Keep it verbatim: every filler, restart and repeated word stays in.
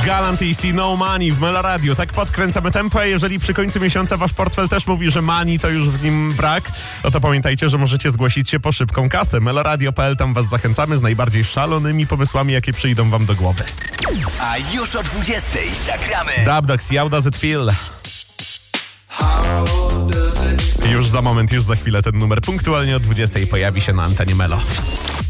Gallant i See No Money w Melo Radio. Tak podkręcamy tempo, a jeżeli przy końcu miesiąca wasz portfel też mówi, że money to już w nim brak, no to pamiętajcie, że możecie zgłosić się po szybką kasę. meloradio kropka p l, tam was zachęcamy z najbardziej szalonymi pomysłami, jakie przyjdą wam do głowy. A już o dwudziestej zagramy Dubdogs, How Does It Feel? Już za moment, już za chwilę ten numer punktualnie o dwudziestej pojawi się na antenie Melo.